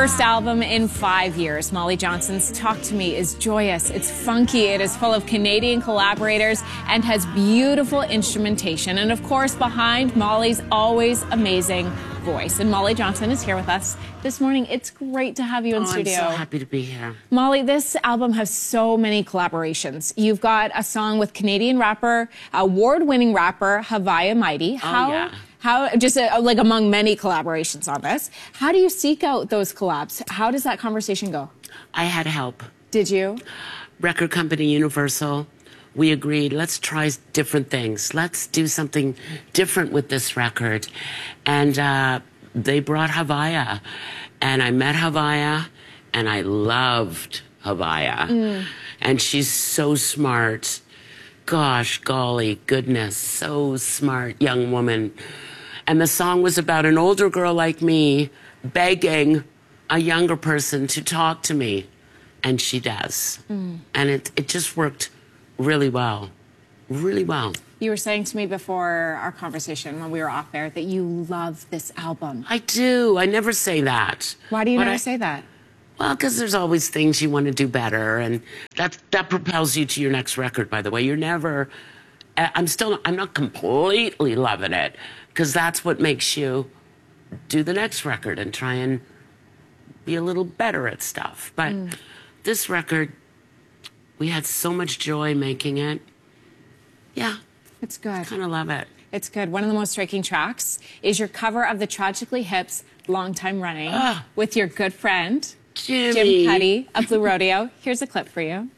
first album in 5 years. Molly Johnson's Talk to Me is joyous, it's funky, it is full of Canadian collaborators, and has beautiful instrumentation. And of course, behind Molly's always amazing voice. And Molly Johnson is here with us this morning. It's great to have you in studio. I'm so happy to be here. Molly, this album has so many collaborations. You've got a song with Canadian rapper, award-winning rapper, Havaya Mighty. How just like among many collaborations on this, how do you seek out those collabs? How does that conversation go? I had help. Did you? Record company Universal, we agreed, let's try different things. Let's do something different with this record. And they brought Havaya. And I met Havaya, and I loved Havaya. And she's so smart. Gosh, golly, goodness, so smart young woman. And the song was about an older girl like me begging a younger person to talk to me. And she does. And it just worked really well. Really well. You were saying to me before our conversation when we were off air that you love this album. I do. I never say that. Why do you never say that? Well, because there's always things you want to do better, and that propels you to your next record, by the way. You're never... I'm not completely loving it, because that's what makes you do the next record and try and be a little better at stuff. But this record, we had so much joy making it. Yeah. It's good. Kind of love it. It's good. One of the most striking tracks is your cover of the Tragically Hip's Long Time Running with your good friend, Jimmy. Jim Cuddy of Blue Rodeo. Here's a clip for you.